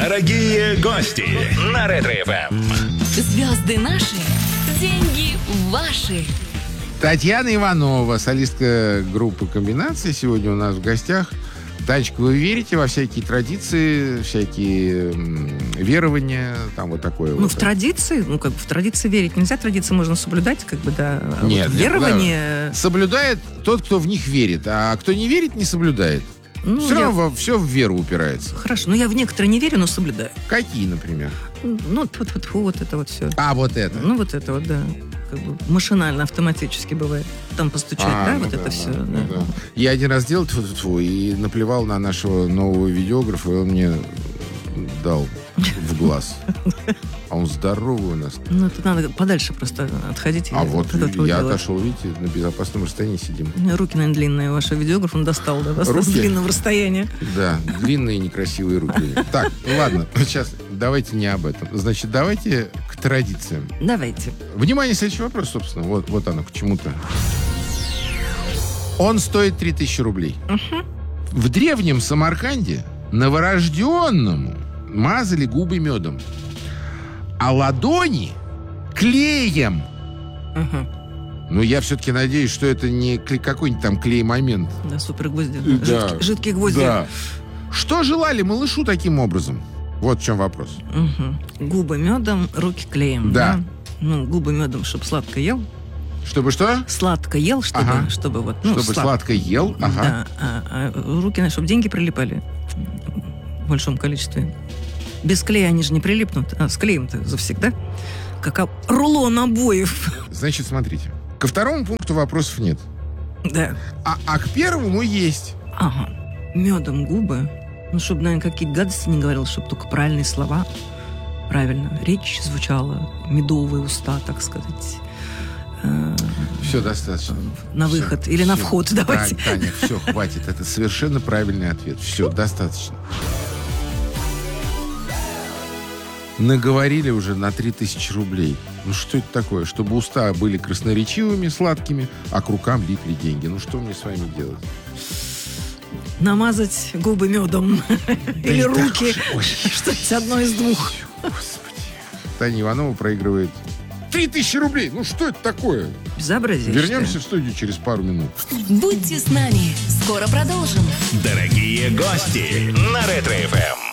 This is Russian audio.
Дорогие гости на Ретро-ФМ. Звезды наши, деньги ваши. Татьяна Иванова, солистка группы «Комбинация», сегодня у нас в гостях. Танечка, вы верите во всякие традиции, всякие верования, там вот такое? В традиции, в традиции верить нельзя, традиции можно соблюдать, да. Нет, верование... Да. Соблюдает тот, кто в них верит, а кто не верит, не соблюдает. Все равно все в веру упирается. Хорошо, я в некоторые не верю, но соблюдаю. Какие, например? Вот это вот все. А, вот это? Вот это вот, да. Машинально, автоматически бывает. Там постучать, это все. Да. Я один раз делал и наплевал на нашего нового видеографа, и он мне дал в глаз. А он здоровый у нас. Это надо подальше просто отходить. А вот я отошел, видите, на безопасном расстоянии сидим. Руки, наверное, длинные. Ваш видеограф, он достал до вас с длинного расстояния. Да, длинные некрасивые руки. Так, ладно, сейчас давайте не об этом. Значит, давайте к традициям. Давайте. Внимание, следующий вопрос, собственно. Вот оно, к чему-то. Он стоит 3000 рублей. В древнем Самарканде новорожденному мазали губы медом, а ладони клеем. Я все-таки надеюсь, что это не какой-нибудь там клей-момент. Да, супергвозди. Да. Жидкие гвозди. Да. Что желали малышу таким образом? Вот в чем вопрос. Губы медом, руки клеем. Да. Губы медом, чтобы сладко ел. Чтобы что? Сладко ел, чтобы чтобы сладко ел. Да. А руки, чтобы деньги прилипали в большом количестве. Без клея они же не прилипнут, а с клеем-то завсегда. Как рулон обоев. Значит, смотрите. Ко второму пункту вопросов нет. Да. А к первому есть. Медом губы. Чтобы, наверное, какие-то гадости не говорил, чтобы только правильные слова. Правильно. Речь звучала. Медовые уста, так сказать. Все, достаточно. На выход или на вход, давайте. Таня, все, хватит. Это совершенно правильный ответ. Все, достаточно. Наговорили уже на 3000 рублей. Что это такое? Чтобы уста были красноречивыми, сладкими, а к рукам липли деньги. Что мне с вами делать? Намазать губы медом. Или руки. Что-нибудь одно из двух. Господи. Таня Иванова проигрывает 3000 рублей. Что это такое? Безобразие. Вернемся в студию через пару минут. Будьте с нами. Скоро продолжим. Дорогие гости на Ретро-ФМ.